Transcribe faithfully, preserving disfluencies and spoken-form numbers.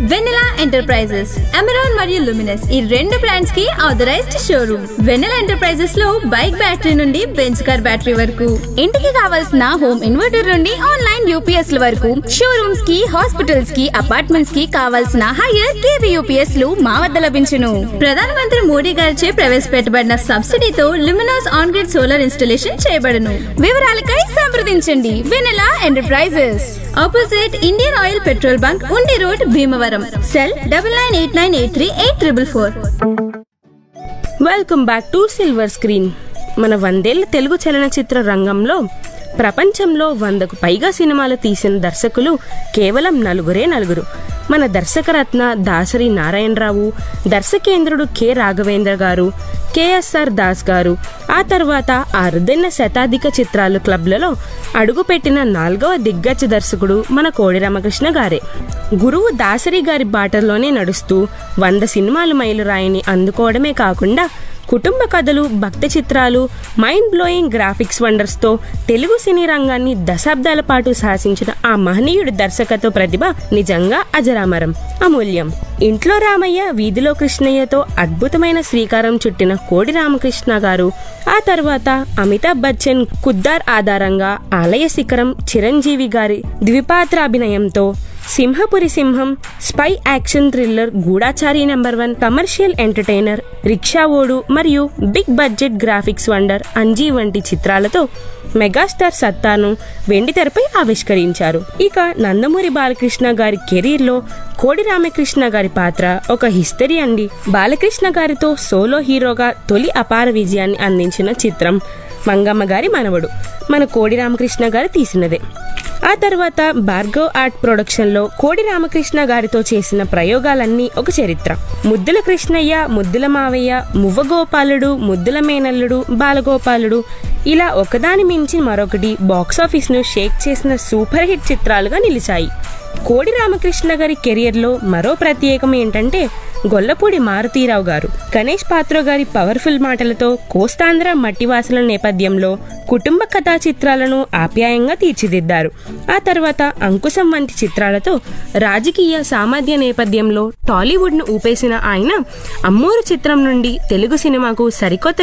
వెన్నెలా enterprises, Amaron మరియు Luminous ఈ రెండు బ్రాండ్స్ కి ఆథరైజ్డ్ షోరూమ్. వెన్నెలా ఎంటర్ప్రైజెస్ లో బైక్ బ్యాటరీ నుండి బెంచ్ కార్ బ్యాటరీ వరకు, ఇంటికి కావాల్సిన హోమ్ ఇన్వర్టర్ నుండి ఆన్లైన్ యూపీఎస్ ల వరకు, షోరూమ్స్ కి, హాస్పిటల్స్ కి, అపార్ట్మెంట్స్ కి కావాల్సిన హైయర్ కేవీ యూపీఎస్ లు మా వద్ద లభించును. ప్రధానమంత్రి మోడీ గారిచే ప్రవేశపెట్టబడిన సబ్సిడీతో Luminous on grid solar installation చేయబడును. వివరాలకై సంప్రదించండి వెన్నెలా enterprises, opposite Indian oil petrol bunk, ఉండి road, Bhimavaram. Cell double nine eight nine eight three eight triple four. Welcome back to silver screen. మన వందేళ్ల తెలుగు చలనచిత్ర రంగంలో ప్రపంచంలో వందకు పైగా సినిమాలు తీసిన దర్శకులు కేవలం నలుగురే నలుగురు. మన దర్శకరత్న దాసరి నారాయణరావు, దర్శకేంద్రుడు కె రాఘవేంద్ర గారు, కేఎస్ఆర్ దాస్ గారు. ఆ తర్వాత అరుదైన శతాధిక చిత్రాలు క్లబ్లలో అడుగుపెట్టిన నాలుగవ దిగ్గజ దర్శకుడు మన కోడి రామకృష్ణ గారే. గురువు దాసరి గారి బాటలోనే నడుస్తూ వంద సినిమాలు మైలురాయిని అందుకోవడమే కాకుండా కుటుంబ కథలు, భక్తి చిత్రాలు, మైండ్ బ్లోయింగ్ గ్రాఫిక్స్ వండర్స్తో తెలుగు సినీ రంగాన్ని దశాబ్దాల పాటు శాసించిన ఆ మహనీయుడి దర్శకత్వ ప్రతిభ నిజంగా అజరామరం, అమూల్యం. ఇంట్లో రామయ్య, వీధిలో కృష్ణయ్యతో అద్భుతమైన శ్రీకారం చుట్టిన కోడి రామకృష్ణ గారు ఆ తర్వాత అమితాబ్ బచ్చన్, కుద్దార్ ఆధారంగా ఆలయ శిఖరం, చిరంజీవి గారి ద్విపాత్రాభినయంతో సింహపురి సింహం, స్పై యాక్షన్ థ్రిల్లర్, గూఢాచారి number one, commercial entertainer, rickshaw ఓడు మరియు big budget graphics wonder Anji వంటి చిత్రాలతో మెగాస్టార్ సత్తాను వెండితెరపై ఆవిష్కరించారు. ఇక నందమూరి బాలకృష్ణ గారి కెరీర్ లో కోడి రామకృష్ణ గారి పాత్ర ఒక హిస్టరీ అండి. బాలకృష్ణ గారితో సోలో హీరోగా తొలి అపార విజయాన్ని అందించిన చిత్రం మంగమ్మ గారి మనవడు మన కోడి రామకృష్ణ గారు తీసినదే. ఆ తర్వాత భార్గవ్ ఆర్ట్ ప్రొడక్షన్ లో కోడి రామకృష్ణ గారితో చేసిన ప్రయోగాలన్నీ ఒక చరిత్ర. ముద్దుల కృష్ణయ్య, ముద్దుల మావయ్య, మువ్వగోపాలుడు, ముద్దుల మేనల్లుడు, బాలగోపాలుడు ఇలా ఒకదాని మించి మరొకటి బాక్సాఫీస్ ను షేక్ చేసిన సూపర్ హిట్ చిత్రాలుగా నిలిచాయి. కోడి రామకృష్ణ గారి కెరియర్ లో మరో ప్రత్యేకం ఏంటంటే గొల్లపూడి మారుతీరావు గారు. గణేష్ పాత్ర గారి పవర్ఫుల్ మాటలతో కోస్తాంధ్ర మట్టివాసుల నేపథ్యంలో కుటుంబ కథా చిత్రాలను ఆప్యాయంగా తీర్చిదిద్దారు. ఆ తర్వాత అంకుశం వంటి చిత్రాలతో రాజకీయ సామాధ్య నేపథ్యంలో టాలీవుడ్ ను ఊపేసిన ఆయన అమ్మూరు చిత్రం నుండి తెలుగు సినిమాకు సరికొత్త